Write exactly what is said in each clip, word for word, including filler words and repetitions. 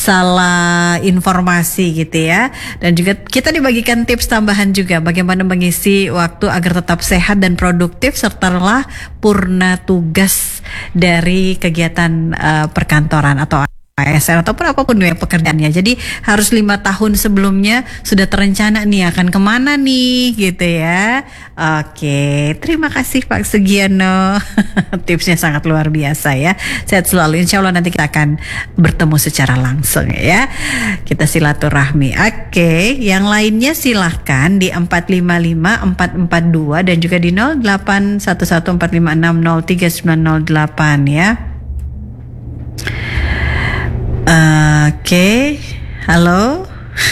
salah informasi gitu ya. Dan juga kita dibagikan tips tambahan juga bagaimana mengisi waktu agar tetap sehat dan produktif setelah purna tugas dari kegiatan uh, perkantoran atau A S N ataupun apapun ya pekerjaannya. Jadi harus lima tahun sebelumnya sudah terencana nih akan kemana nih gitu ya. Oke, terima kasih Pak Sugiono. Tipsnya sangat luar biasa ya. Sehat selalu. Insya Allah nanti kita akan bertemu secara langsung ya. Kita silaturahmi. Oke, yang lainnya silahkan di empat lima lima empat empat dua dan juga di nol delapan satu satu empat lima enam nol tiga sembilan nol delapan ya. Oke, okay. Halo.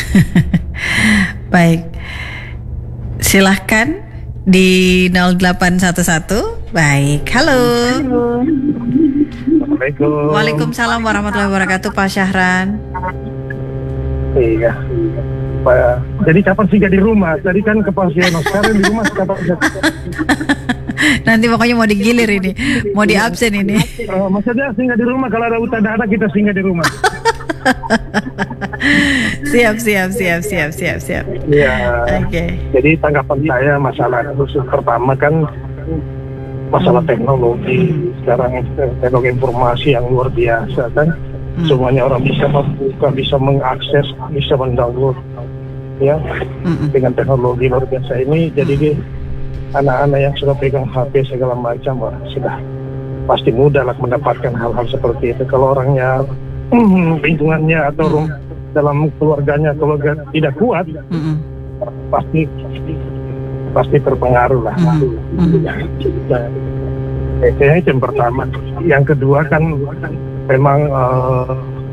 Baik, silahkan di nol delapan satu satu. Baik, halo. Assalamualaikum. Waalaikumsalam warahmatullahi wabarakatuh, Pak Syahran. Iya, Pak. Jadi kapan singgah di rumah? Tadi kan ke Pak Sugiono, sekarang di rumah kapan? Nanti pokoknya mau digilir ini, mau di absen ini. Oh, maksudnya singgah di rumah, kalau ada hutan ada kita singgah di rumah. siap, siap, siap, siap, siap, siap. Iya. Oke. Okay. Jadi tanggapan saya masalah khusus pertama kan masalah teknologi. Sekarang teknologi informasi yang luar biasa kan. Hmm. Semuanya orang bisa membuka, bisa mengakses, bisa mendownload, ya, hmm. dengan teknologi luar biasa ini. Jadi anak-anak yang sudah pegang H P segala macam, wah, sudah pasti mudah lah mendapatkan hal-hal seperti itu. Kalau orangnya mm, lingkungannya atau mm. dalam keluarganya keluarga tidak kuat, mm. pasti pasti terpengaruh lah. Mm. Nah, kayaknya itu yang pertama. Yang kedua kan memang uh,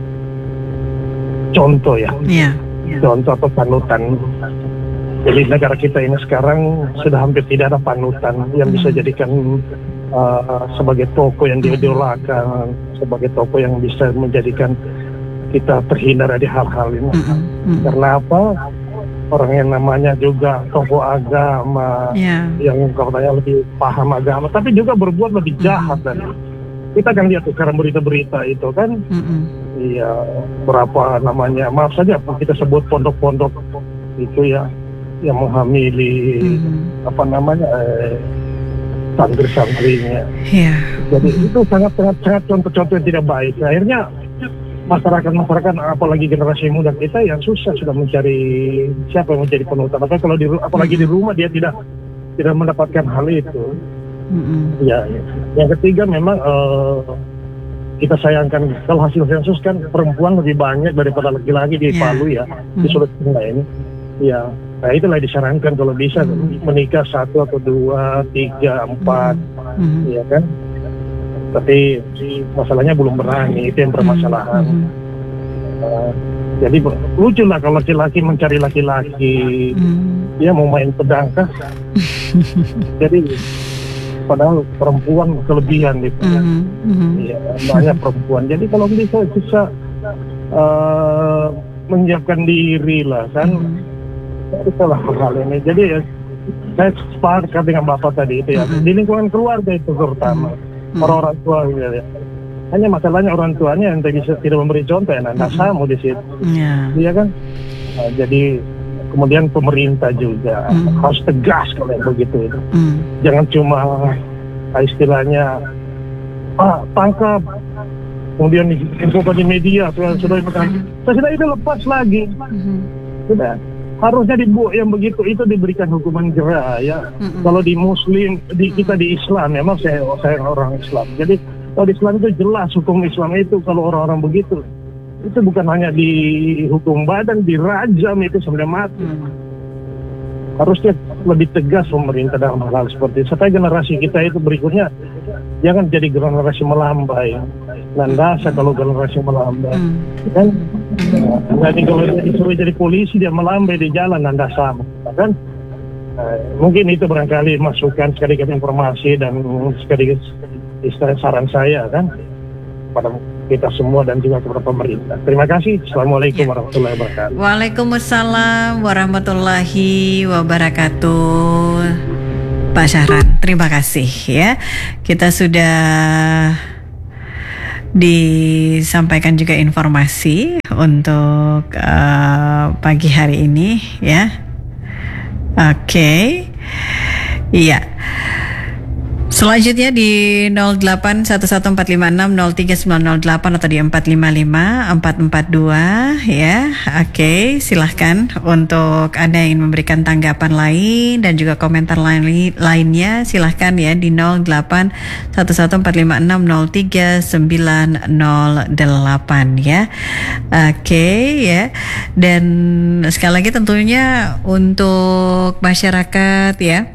contoh ya, yeah. contoh atau panutan. Jadi negara kita ini sekarang sudah hampir tidak ada panutan yang bisa jadikan uh, sebagai tokoh yang diidolakan, sebagai tokoh yang bisa menjadikan kita terhindar dari hal-hal ini. Mm-hmm. Karena apa? Orang yang namanya juga tokoh agama, yeah. yang katanya lebih paham agama, tapi juga berbuat lebih jahat. Mm-hmm. Dan kita kan lihat sekarang berita-berita itu kan, iya, mm-hmm. berapa namanya, maaf saja kita sebut pondok-pondok itu ya, yang menghamili mm-hmm. apa namanya eh, santri-santrinya. Yeah. Jadi mm-hmm. itu sangat-sangat sangat contoh-contoh yang tidak baik. Akhirnya masyarakat-masyarakat apalagi generasi muda kita yang susah sudah mencari siapa yang menjadi penutan. Apalagi kalau di apalagi mm-hmm. di rumah dia tidak tidak mendapatkan hal itu. Mm-hmm. Ya, ya. Yang ketiga memang uh, kita sayangkan kalau hasil sensus kan perempuan lebih banyak daripada laki-laki di yeah. Palu ya, mm-hmm. di Sulawesi Tengah ini. Ya. Nah itulah disarankan kalau bisa hmm. menikah satu atau dua, tiga, empat, hmm. ya kan. Tapi masalahnya belum berani, itu yang permasalahan. Hmm. Uh, jadi lucu lah kalau laki-laki mencari laki-laki, hmm. dia mau main pedang kah? Jadi padahal perempuan kelebihan gitu ya. Hmm. Ya, banyak perempuan. Jadi kalau bisa bisa uh, menyiapkan diri lah kan. Hmm. Itulah hal ini. Jadi ya, saya sepakat dengan Bapak tadi itu ya. Mm-hmm. Di lingkungan keluarga itu terutama mm-hmm. orang-orang tua gitu ya. Hanya masalahnya orang tuanya yang tidak bisa tidak memberi contoh ya. Nah, mm-hmm. samu di situ. Yeah. Iya kan? Nah, jadi kemudian pemerintah juga mm-hmm. harus tegas kalau yang begitu itu. Mm-hmm. Jangan cuma istilahnya ah tangkap, kemudian diinfokan di media sudah sudah mm-hmm. sudah itu lepas lagi. Mm-hmm. Sudah. Harusnya dibuat yang begitu itu diberikan hukuman jera ya. Mm-hmm. Kalau di Muslim, di kita di Islam, memang saya saya orang Islam. Jadi kalau di Islam itu jelas hukum Islam itu kalau orang-orang begitu itu bukan hanya dihukum badan, dirajam itu sampai mati. Mm-hmm. Harusnya lebih tegas pemerintah dalam hal seperti itu. Supaya generasi kita itu berikutnya jangan jadi generasi melambai. Nandasa kalau generasi melambai. Mm-hmm. Kan? Jadi kalau dia disuruh jadi polisi dia melambai di jalan Anda sama kan? Nah, mungkin itu barangkali masukan sekaligus informasi dan sekaligus istilah saran saya kan pada kita semua dan juga kepada pemerintah. Terima kasih. Assalamualaikum warahmatullahi wabarakatuh. Waalaikumsalam warahmatullahi wabarakatuh. Pak Syahran, terima kasih ya. Kita sudah disampaikan juga informasi untuk uh, pagi hari ini ya. Oke. Okay. Iya. Selanjutnya di nol delapan satu satu empat lima enam nol tiga sembilan nol delapan atau di empat lima lima empat empat dua ya. Oke, silahkan untuk Anda yang ingin memberikan tanggapan lain dan juga komentar lain lainnya, silahkan ya di nol delapan satu satu empat lima enam nol tiga sembilan nol delapan ya. Oke ya. Dan sekali lagi tentunya untuk masyarakat ya,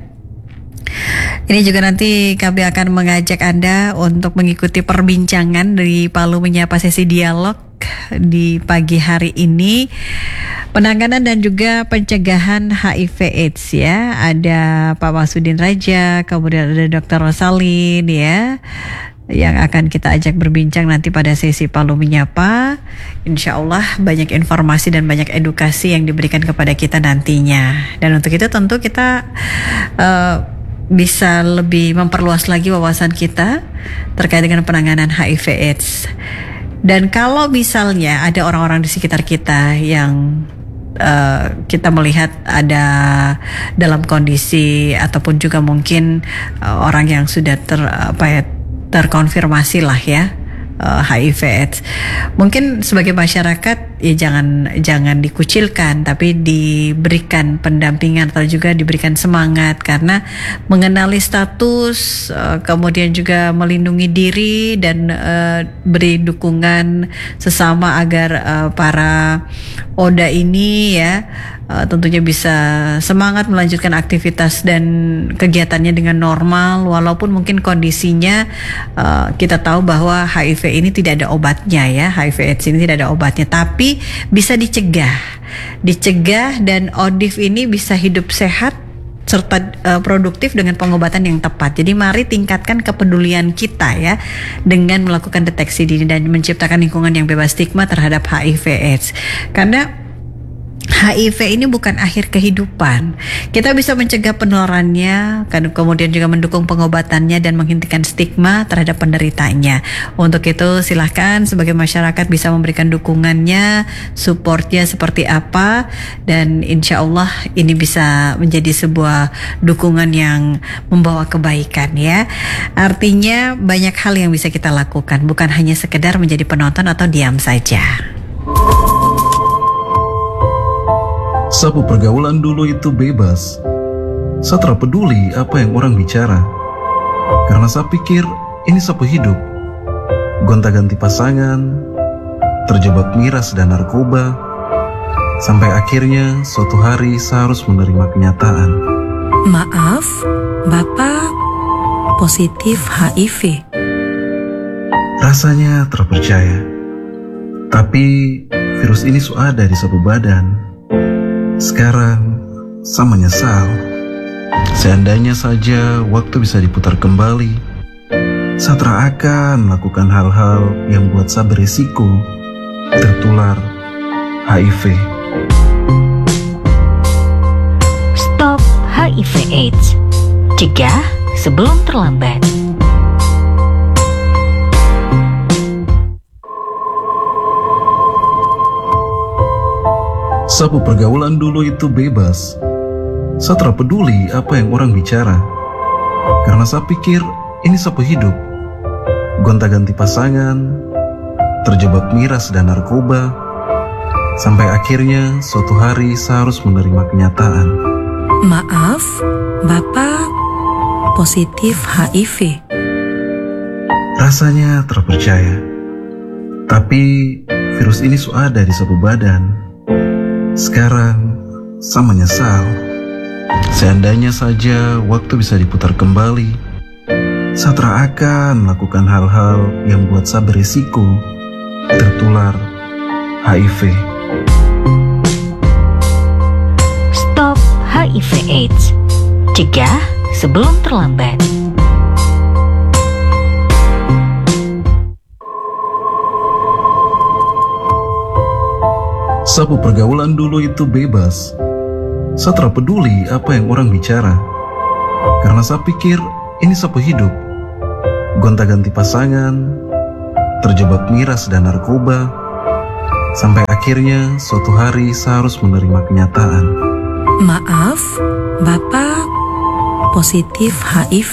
ini juga nanti kami akan mengajak Anda untuk mengikuti perbincangan dari Palu Menyapa sesi dialog di pagi hari ini. Penanganan dan juga pencegahan H I V AIDS ya. Ada Pak Masudin Raja, kemudian ada Dokter Rosalin ya, yang akan kita ajak berbincang nanti pada sesi Palu Menyapa. Insya Allah banyak informasi dan banyak edukasi yang diberikan kepada kita nantinya. Dan untuk itu tentu kita uh, bisa lebih memperluas lagi wawasan kita terkait dengan penanganan H I V AIDS. Dan kalau misalnya ada orang-orang di sekitar kita yang uh, kita melihat ada dalam kondisi ataupun juga mungkin uh, orang yang sudah ter apa ya terkonfirmasi lah ya uh, H I V AIDS, mungkin sebagai masyarakat ya jangan jangan dikucilkan, tapi diberikan pendampingan atau juga diberikan semangat, karena mengenali status uh, kemudian juga melindungi diri dan uh, beri dukungan sesama agar uh, para O D A ini ya Uh, tentunya bisa semangat melanjutkan aktivitas dan kegiatannya dengan normal, walaupun mungkin kondisinya uh, kita tahu bahwa H I V ini tidak ada obatnya ya, H I V AIDS ini tidak ada obatnya, tapi bisa dicegah, dicegah dan O D I F ini bisa hidup sehat serta uh, produktif dengan pengobatan yang tepat. Jadi mari tingkatkan kepedulian kita ya dengan melakukan deteksi dini dan menciptakan lingkungan yang bebas stigma terhadap H I V AIDS. Karena H I V ini bukan akhir kehidupan. Kita bisa mencegah penularannya, kemudian juga mendukung pengobatannya dan menghentikan stigma terhadap penderitanya. Untuk itu silahkan sebagai masyarakat bisa memberikan dukungannya, supportnya seperti apa, dan insya Allah ini bisa menjadi sebuah dukungan yang membawa kebaikan ya. Artinya banyak hal yang bisa kita lakukan, bukan hanya sekedar menjadi penonton atau diam saja. Sapu pergaulan dulu itu bebas. Saya tak peduli apa yang orang bicara, karena saya pikir ini sapu hidup. Gonta-ganti pasangan, terjebak miras dan narkoba, sampai akhirnya suatu hari saya harus menerima kenyataan. Maaf, Bapak positif H I V. Rasanya terpercaya, tapi virus ini sudah ada di sapu badan. Sekarang saya menyesal. Seandainya saja waktu bisa diputar kembali, saya tak akan melakukan hal-hal yang buat saya berisiko tertular H I V. Stop H I V AIDS. Cegah sebelum terlambat. Sapu pergaulan dulu itu bebas. Saya tak peduli apa yang orang bicara, karena saya pikir ini sapu hidup. Gonta-ganti pasangan, terjebak miras dan narkoba, sampai akhirnya suatu hari saya harus menerima kenyataan. Maaf, Bapak positif H I V. Rasanya terpercaya, tapi virus ini sudah ada di sapu badan. Sekarang saya menyesal. Seandainya saja waktu bisa diputar kembali, saya tak akan melakukan hal-hal yang buat saya berisiko tertular H I V. Stop H I V AIDS. Cegah sebelum terlambat. Sapu pergaulan dulu itu bebas. Saya tak peduli apa yang orang bicara, karena saya pikir ini sapu hidup. Gonta-ganti pasangan, terjebak miras dan narkoba, sampai akhirnya suatu hari saya harus menerima kenyataan. Maaf, Bapak positif H I V.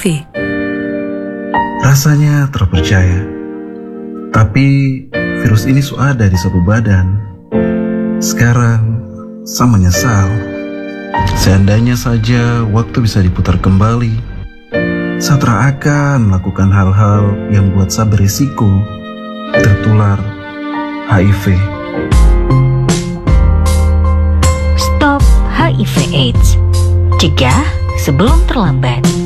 Rasanya terpercaya, tapi virus ini sudah ada di sapu badan. Sekarang saya menyesal. Seandainya saja waktu bisa diputar kembali, saya tak akan melakukan hal-hal yang buat saya berisiko tertular H I V. Stop H I V AIDS. Cegah sebelum terlambat.